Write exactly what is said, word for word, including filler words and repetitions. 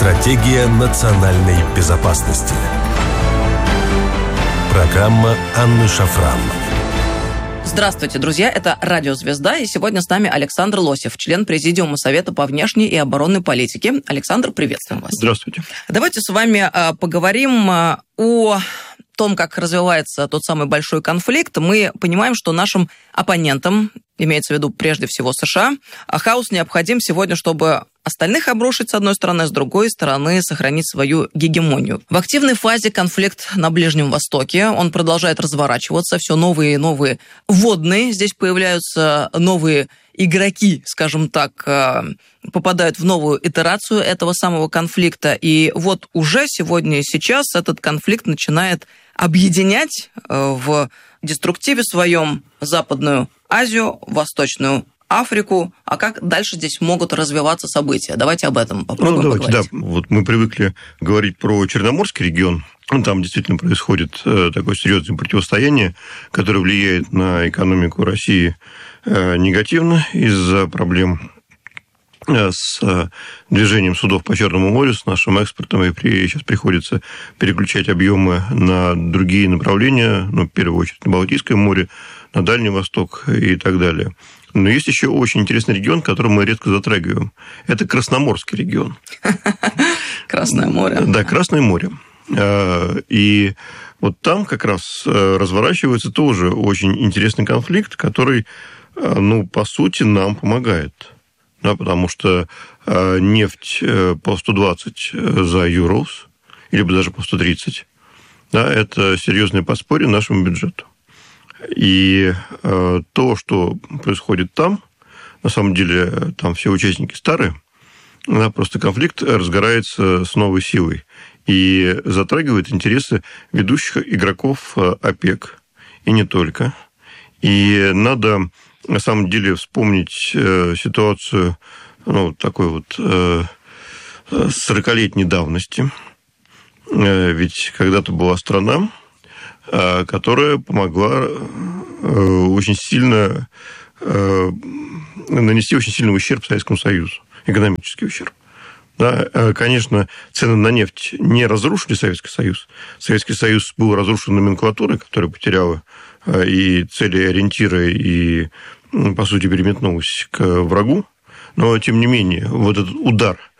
Стратегия национальной безопасности. Программа Анны Шафран. Здравствуйте, друзья. Это Радио Звезда, и сегодня с нами Александр Лосев, член Президиума Совета по внешней и оборонной политике. Александр, приветствуем вас. Здравствуйте. Давайте с вами поговорим о том, как развивается тот самый большой конфликт. Мы понимаем, что нашим оппонентам, имеется в виду прежде всего США, хаос необходим сегодня, чтобы остальных обрушить с одной стороны, с другой стороны сохранить свою гегемонию. В активной фазе конфликт на Ближнем Востоке, он продолжает разворачиваться, все новые и новые вводные, здесь появляются новые игроки, скажем так, попадают в новую итерацию этого самого конфликта, и вот уже сегодня и сейчас этот конфликт начинает объединять в деструктиве своем Западную Азию, Восточную Африку. А как дальше здесь могут развиваться события? Давайте об этом попробуем ну, давайте, поговорить. Да. Вот мы привыкли говорить про Черноморский регион. Там действительно происходит такое серьезное противостояние, которое влияет на экономику России негативно из-за проблем с движением судов по Черному морю, с нашим экспортом, и сейчас приходится переключать объемы на другие направления, ну, в первую очередь на Балтийское море, на Дальний Восток и так далее. Но есть еще очень интересный регион, который мы редко затрагиваем. Это Красноморский регион. Красное море. Да, Красное море. И вот там как раз разворачивается тоже очень интересный конфликт, который, ну, по сути, нам помогает. Да, потому что нефть по сто двадцать за Юрос, или даже по сто тридцать, да, это серьезное подспорье нашему бюджету. И то, что происходит там, на самом деле, там все участники старые, да, просто конфликт разгорается с новой силой и затрагивает интересы ведущих игроков ОПЕК, и не только. И надо, на самом деле, вспомнить ситуацию, ну, такой вот сорокалетней давности. Ведь когда-то была страна, которая помогла очень сильно нанести очень сильный ущерб Советскому Союзу, экономический ущерб. Да, конечно, цены на нефть не разрушили Советский Союз. Советский Союз был разрушен номенклатурой, которая потеряла и цели, и ориентиры, и, по сути, переметнулась к врагу. Но, тем не менее, вот этот удар